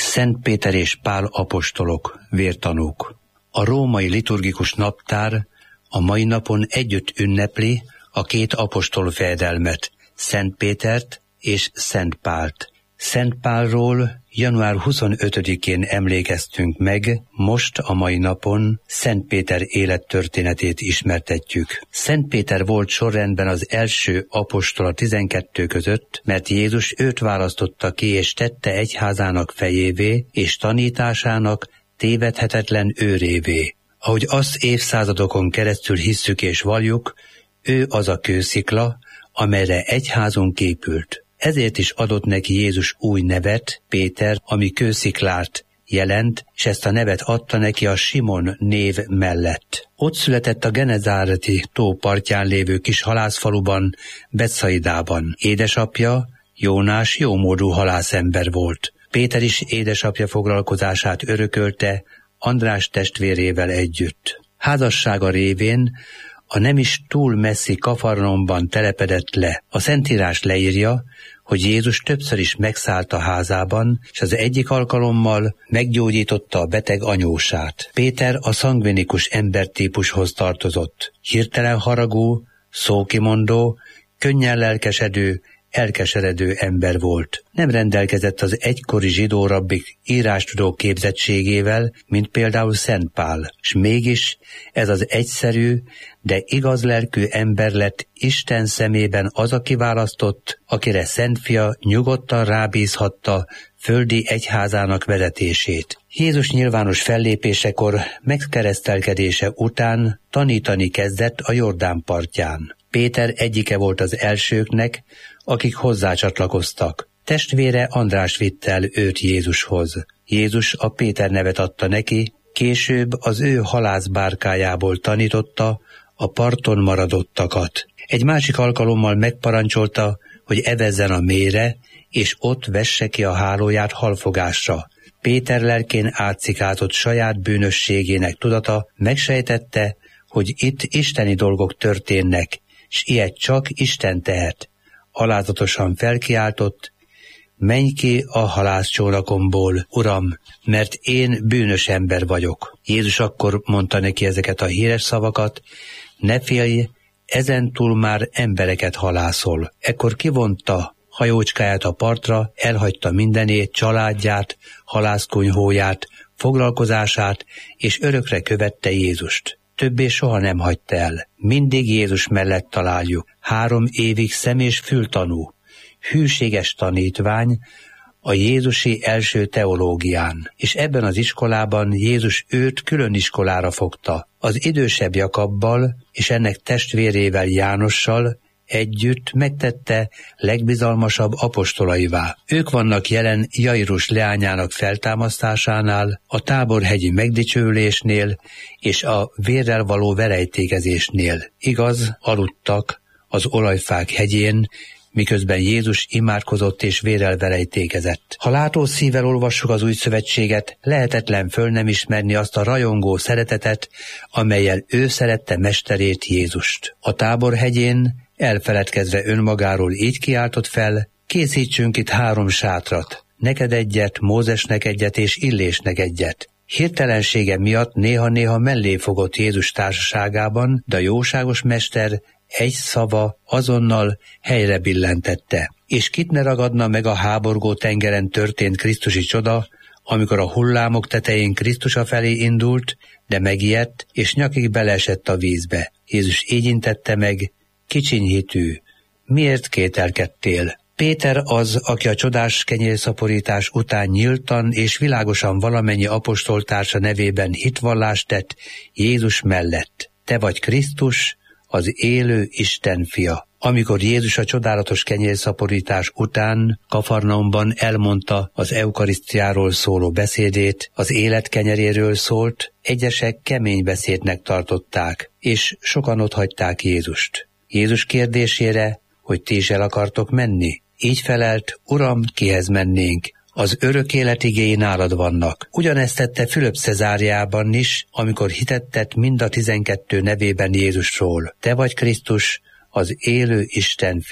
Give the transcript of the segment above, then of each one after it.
Szent Péter és Pál apostolok, vértanúk. A római liturgikus naptár a mai napon együtt ünnepli a két apostol fejedelmet, Szent Pétert és Szent Pált. Szent Pálról január 25-én emlékeztünk meg, most a mai napon Szent Péter élettörténetét ismertetjük. Szent Péter volt sorrendben az első apostol a 12 között, mert Jézus őt választotta ki és tette egyházának fejévé és tanításának tévedhetetlen őrévé. Ahogy azt évszázadokon keresztül hisszük és valljuk, ő az a kőszikla, amelyre egyházunk épült. Ezért is adott neki Jézus új nevet, Péter, ami kősziklát jelent, és ezt a nevet adta neki a Simon név mellett. Ott született a Genezáreti tó partján lévő kis halászfaluban, Betszaidában. Édesapja Jónás jómódú halászember volt. Péter is édesapja foglalkozását örökölte András testvérével együtt. Házassága révén a nem is túl messzi Kafarnaumban telepedett le. A Szentírás leírja, hogy Jézus többször is megszállt a házában, és az egyik alkalommal meggyógyította a beteg anyósát. Péter a szangvinikus embertípushoz tartozott. Hirtelen haragú, szókimondó, könnyen lelkesedő, elkeseredő ember volt. Nem rendelkezett az egykori zsidó rabbik írástudó képzettségével, mint például Szent Pál, s mégis ez az egyszerű, de igaz lelkű ember lett Isten szemében az a kiválasztott, akire Szent Fia nyugodtan rábízhatta földi egyházának vezetését. Jézus nyilvános fellépésekor, megkeresztelkedése után tanítani kezdett a Jordán partján. Péter egyike volt az elsőknek, akik hozzácsatlakoztak. Testvére András vitte el őt Jézushoz. Jézus a Péter nevet adta neki, később az ő halászbárkájából tanította a parton maradottakat. Egy másik alkalommal megparancsolta, hogy evezzen a mélyre, és ott vesse ki a hálóját halfogásra. Péter lelkén átszikátott saját bűnösségének tudata, megsejtette, hogy itt isteni dolgok történnek, s ilyet csak Isten tehet. Alázatosan felkiáltott, menj ki a halászcsónakomból, Uram, mert én bűnös ember vagyok. Jézus akkor mondta neki ezeket a híres szavakat, ne félj, ezentúl már embereket halászol. Ekkor kivonta hajócskáját a partra, elhagyta mindenét, családját, halászkunyhóját, foglalkozását, és örökre követte Jézust. Többé soha nem hagyta el. Mindig Jézus mellett találjuk. 3 évig szem- és fültanú, hűséges tanítvány a jézusi első teológián. És ebben az iskolában Jézus őt külön iskolára fogta. Az idősebb Jakabbal és ennek testvérével Jánossal együtt megtette legbizalmasabb apostolaivá. Ők vannak jelen Jairus leányának feltámasztásánál, a Táborhegyi megdicsőülésnél és a vérrel való verejtékezésnél. Igaz, aludtak az olajfák hegyén, miközben Jézus imádkozott és vérrel verejtékezett. Ha látó szívvel olvassuk az új szövetséget, lehetetlen föl nem ismerni azt a rajongó szeretetet, amellyel ő szerette mesterét, Jézust. A Táborhegyén elfeledkezve önmagáról így kiáltott fel, készítsünk itt 3 sátrat, neked egyet, Mózesnek egyet és Illésnek egyet. Hirtelensége miatt néha-néha mellé fogott Jézus társaságában, de a jóságos mester egy szava azonnal helyre billentette. És kit ne ragadna meg a háborgó tengeren történt krisztusi csoda, amikor a hullámok tetején Krisztusa felé indult, de megijedt, és nyakig beleesett a vízbe. Jézus így intette meg, kicsiny hitű, miért kételkedtél? Péter az, aki a csodás kenyérszaporítás után nyíltan és világosan valamennyi apostoltársa nevében hitvallást tett Jézus mellett. Te vagy Krisztus, az élő Isten fia. Amikor Jézus a csodálatos kenyérszaporítás után Kafarnaumban elmondta az eukarisztiáról szóló beszédét, az élet kenyeréről szólt, egyesek kemény beszédnek tartották, és sokan otthagyták Jézust. Jézus kérdésére, hogy ti is el akartok menni, így felelt, Uram, kihez mennénk? Az örök élet igéi nálad vannak. Ugyanezt tette Fülöp Cezáriában is, amikor hitettet mind a 12 nevében Jézusról. Te vagy Krisztus, az élő Isten fia.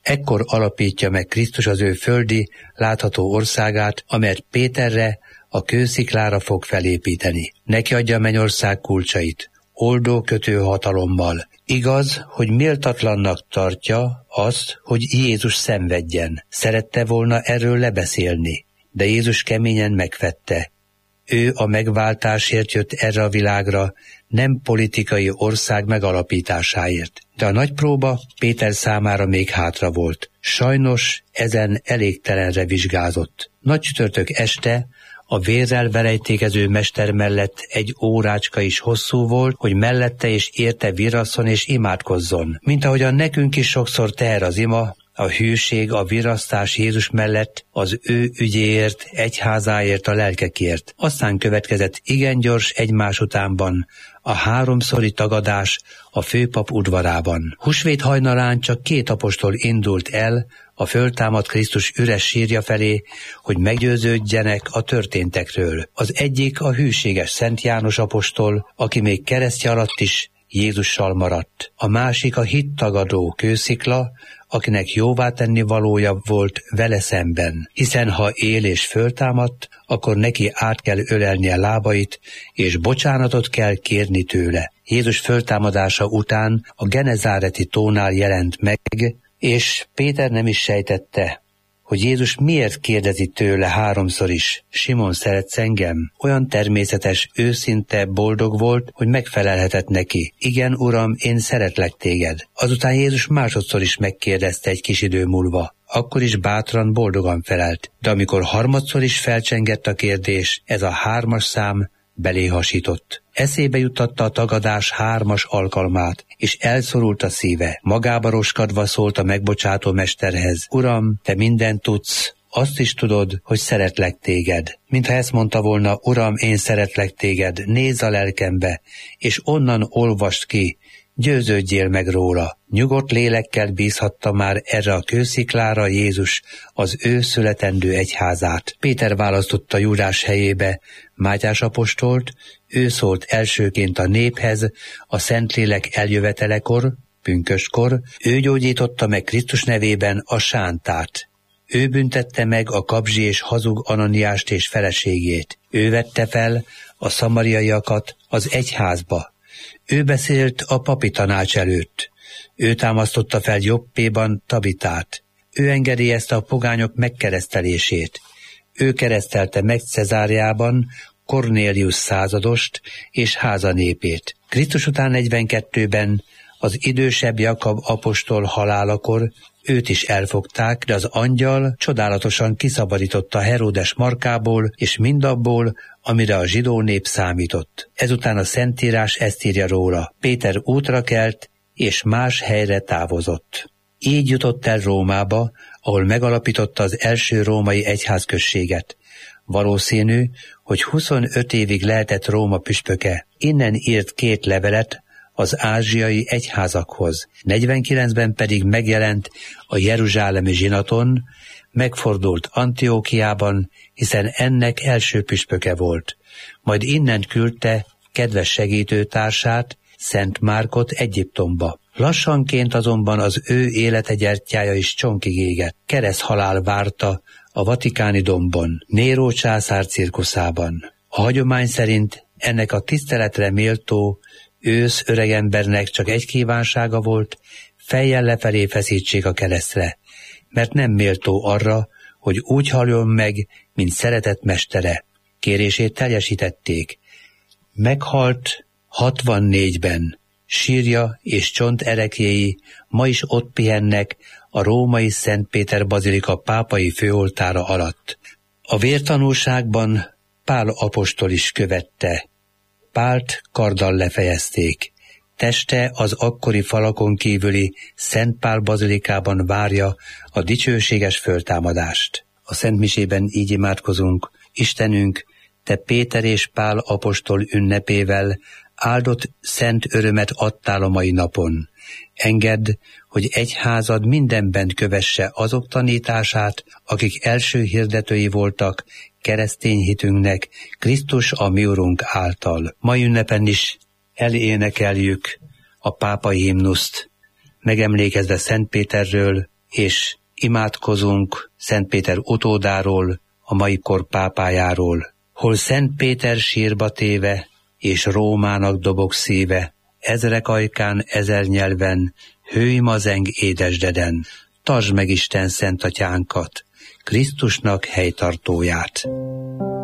Ekkor alapítja meg Krisztus az ő földi, látható országát, amelyet Péterre, a kősziklára fog felépíteni. Neki adja a mennyország kulcsait, oldó kötő hatalommal. Igaz, hogy méltatlannak tartja azt, hogy Jézus szenvedjen. Szerette volna erről lebeszélni, de Jézus keményen megvette. Ő a megváltásért jött erre a világra, nem politikai ország megalapításáért. De a nagy próba Péter számára még hátra volt. Sajnos ezen elégtelenre vizsgázott. Nagycsütörtök este a vérrel verejtékező mester mellett egy órácska is hosszú volt, hogy mellette és érte virasszon és imádkozzon. Mint ahogyan nekünk is sokszor teher az ima, a hűség, a virasztás Jézus mellett az ő ügyéért, egyházáért, a lelkekért. Aztán következett igen gyors egymás utánban a háromszori tagadás a főpap udvarában. Húsvét hajnalán csak 2 apostol indult el a föltámadt Krisztus üres sírja felé, hogy meggyőződjenek a történtekről. Az egyik a hűséges Szent János apostol, aki még keresztje alatt is Jézussal maradt. A másik a hittagadó Kőszikla, akinek jóvá tenni valója volt vele szemben, hiszen ha él és föltámadt, akkor neki át kell ölelnie lábait, és bocsánatot kell kérni tőle. Jézus föltámadása után a Genezáreti tónál jelent meg, és Péter nem is sejtette, hogy Jézus miért kérdezi tőle 3-szor is: Simon, szeretsz engem? Olyan természetes, őszinte, boldog volt, hogy megfelelhetett neki. Igen, Uram, én szeretlek téged. Azután Jézus másodszor is megkérdezte egy kis idő múlva. Akkor is bátran, boldogan felelt. De amikor harmadszor is felcsengett a kérdés, ez a 3-as szám belé hasított. Eszébe juttatta a tagadás 3-as alkalmát, és elszorult a szíve. Magába roskadva szólt a megbocsátó mesterhez: Uram, te mindent tudsz, azt is tudod, hogy szeretlek téged. Mintha ezt mondta volna: Uram, én szeretlek téged, nézz a lelkembe, és onnan olvast ki, győződjél meg róla. Nyugodt lélekkel bízhatta már erre a kősziklára Jézus az ő születendő egyházát. Péter választotta Júdás helyébe Mátyás apostolt, ő szólt elsőként a néphez a Szentlélek eljövetelekor, pünköstkor, ő gyógyította meg Krisztus nevében a sántát. Ő büntette meg a kapzsi és hazug Ananiást és feleségét. Ő vette fel a szamariaiakat az egyházba. Ő beszélt a papi tanács előtt. Ő támasztotta fel Joppéban Tabitát. Ő engedélyezte a pogányok megkeresztelését. Ő keresztelte meg Cezáreában Kornélius századost és háza népét. Krisztus után 42-ben az idősebb Jakab apostol halálakor őt is elfogták, de az angyal csodálatosan kiszabadította Heródes markából és mindabból, amire a zsidó nép számított. Ezután a Szentírás ezt írja róla: Péter útra kelt, és más helyre távozott. Így jutott el Rómába, ahol megalapította az első római egyházközséget. Valószínű, hogy 25 évig lehetett Róma püspöke. Innen írt 2 levelet az ázsiai egyházakhoz. 49-ben pedig megjelent a jeruzsálemi zsinaton, megfordult Antiókiában, hiszen ennek első püspöke volt. Majd innen küldte kedves segítőtársát, Szent Márkot Egyiptomba. Lassanként azonban az ő élete gyertyája is csonkig égett. Kereszthalál várta a Vatikáni dombon, Néró császár cirkuszában. A hagyomány szerint ennek a tiszteletre méltó ősz öregembernek csak egy kívánsága volt: fejjel lefelé feszítsék a keresztre, mert nem méltó arra, hogy úgy haljon meg, mint szeretett mestere. Kérését teljesítették. Meghalt 64-ben, sírja és csont ereklyéi ma is ott pihennek a római Szent Péter bazilika pápai főoltára alatt. A vértanúságban Pál apostol is követte. Pált karddal lefejezték. Teste az akkori falakon kívüli Szent Pál bazilikában várja a dicsőséges föltámadást. A szentmisében így imádkozunk: Istenünk, te Péter és Pál apostol ünnepével áldott szent örömet adtál a mai napon. Engedd, hogy egyházad mindenben kövesse azok tanítását, akik első hirdetői voltak keresztény hitünknek Krisztus a mi Urunk által. Mai ünnepen is elénekeljük a pápai himnuszt, megemlékezve Szent Péterről és imádkozunk Szent Péter utódáról, a mai kor pápájáról, hol Szent Péter sírba téve, és Rómának dobog szíve, ezrek ajkán, ezer nyelven, hőj mazeng édesdeden, tartsd meg Isten szent atyánkat, Krisztusnak helytartóját.